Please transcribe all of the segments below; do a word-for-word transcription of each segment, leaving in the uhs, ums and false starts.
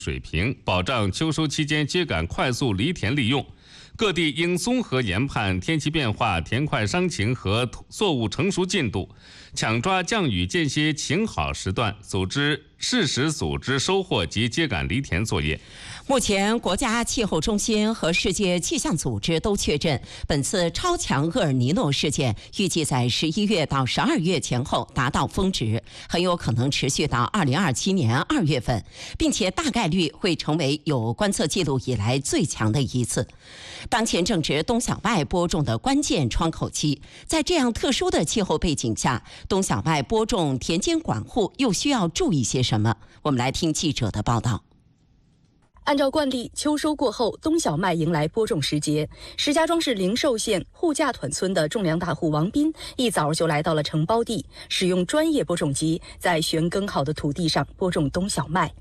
水平，保障秋收期间秸秆快速犁田利用。各地应综合研判天气变化、田块伤情和作物成熟进度，抢抓降雨间歇晴好时段，组织适时组织收获及秸秆犁田作业。 目前，国家气候中心和世界气象组织都确认，本次超强厄尔尼诺事件预计在十一月到十二月前后达到峰值，很有可能持续到二零二七年二月份，并且大概率会成为有观测记录以来最强的一次。当前正值冬小麦播种的关键窗口期，在这样特殊的气候背景下，冬小麦播种田间管护又需要注意些什么？我们来听记者的报道。 按照惯例，秋收过后，冬小麦迎来播种时节。石家庄市灵寿县护架屯村的种粮大户王斌一早就来到了承包地，使用专业播种机在旋耕好的土地上播种冬小麦。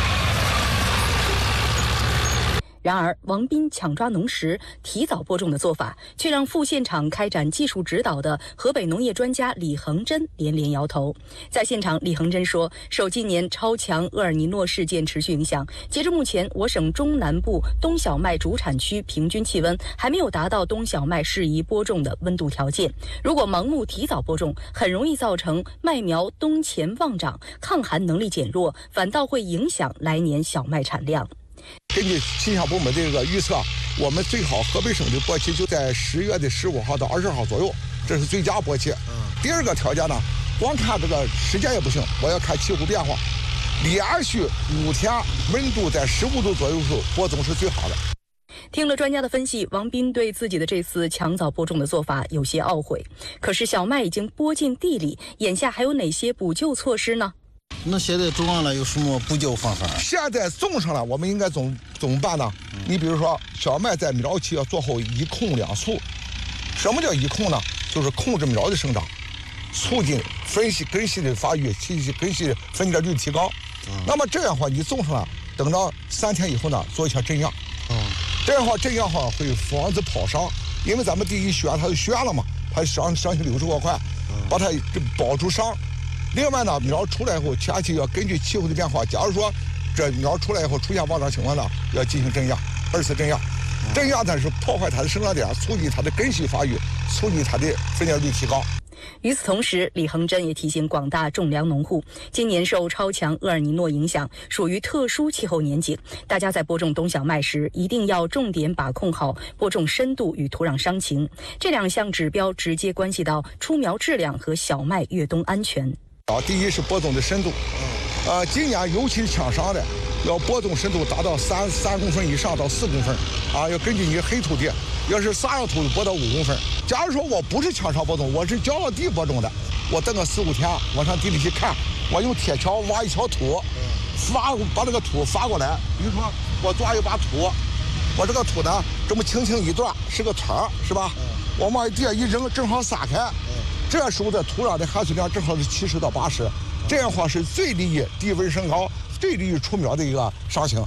然而，王斌抢抓农时提早播种的做法，却让赴现场开展技术指导的河北农业专家李恒珍连连摇头。在现场，李恒珍说，受今年超强厄尔尼诺事件持续影响，截至目前，我省中南部冬小麦主产区平均气温还没有达到冬小麦适宜播种的温度条件。如果盲目提早播种，很容易造成麦苗冬前旺长，抗寒能力减弱，反倒会影响来年小麦产量。 根据气象部门的这个预测，我们最好河北省的播期就在十月的十五号到二十号左右，这是最佳播期。第二个条件呢，光看这个时间也不行，我要看气候变化，连续五天温度在十五度左右的时候播种是最好的。 听了专家的分析，王斌对自己的这次抢早播种的做法有些懊悔。可是小麦已经播进地里，眼下还有哪些补救措施呢？ 那现在种上了有什么补救方法？ 现在种上了，我们应该怎怎么办呢？嗯、你比如说，小麦在苗期要做好一控两促。什么叫一控呢？就是控制苗的生长，促进分析根系的发育，提根系分解率提高。嗯、那么这样的话，你种上了，等到三天以后呢，做一下镇压。嗯、这样的话，镇压的话会防止跑伤，因为咱们第一旋它就旋了嘛，它伤伤性流失过快，嗯、把它保住伤。另外呢，苗出来以后，前期要根据气候的变化，假如说这苗出来以后出现旺长情况呢，要进行镇压，二次镇压。镇压呢是破坏它的生长点，促进它的根系发育，促进它的分解率提高。 与此同时，李恒珍也提醒广大种粮农户，今年受超强厄尔尼诺影响，属于特殊气候年景，大家在播种冬小麦时，一定要重点把控好播种深度与土壤伤情，这两项指标直接关系到出苗质量和小麦越冬安全。 啊，第一是播种的深度，呃，今年尤其是抢伤的，要播种深度达到三三公分以上到四公分，啊，要根据你黑土地，要是沙样土播到五公分。假如说我不是抢伤播种，我是浇了地播种的，我等个四五天，我上地里去看，我用铁锹挖一锹土，发把这个土发过来，比如说我抓一把土，我这个土呢这么轻轻一段是个团儿，是吧？我往地下一扔，正好撒开。这时候的土壤的含水量正好是七十到八十，这样的话是最利于低温升高、最利于出苗的一个伤情。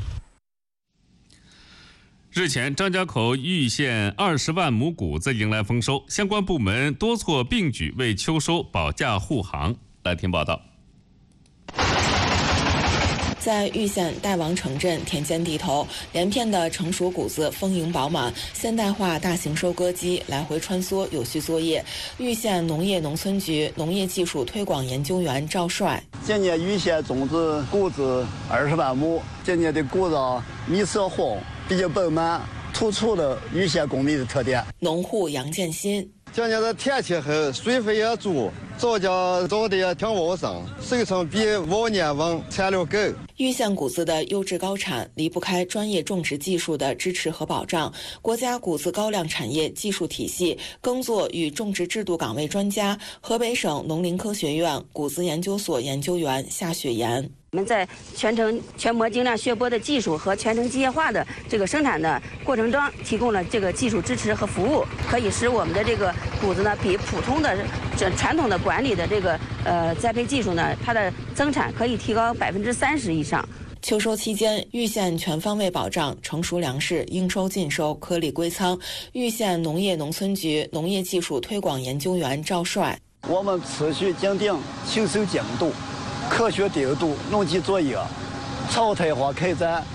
日前，张家口玉县二十万亩谷子迎来丰收，相关部门多措并举为秋收保驾护航。来听报道。 在玉县代王城镇田间地头，连片的成熟谷子丰盈饱满，现代化大型收割机来回穿梭，有序作业。玉县农业农村局农业技术推广研究员赵帅： 今年玉县种植谷子二十万亩，今年的谷子米色红，比较饱满，突出了玉县工艺的特点。 农户杨建新： 今年的天气好，水分也足，早教早的也挺旺盛，收成比往年稳，产量高。 玉县谷子的优质高产离不开专业种植技术的支持和保障。国家谷子高粱产业技术体系耕作与种植制度岗位专家、河北省农林科学院谷子研究所研究员夏雪岩： 我们在全程全模精酿削播的技术和全程机械化的这个生产的过程中，提供了这个技术支持和服务，可以使我们的这个谷子呢，比普通的这传统的管理的这个呃栽培技术呢，它的增产可以提高百分之三十以上。 秋收期间，玉县全方位保障成熟粮食应收尽收、颗粒归仓。玉县农业农村局农业技术推广研究员赵帅： 我们持续坚定秋收进度，科学调度农机作业， 草台化开展。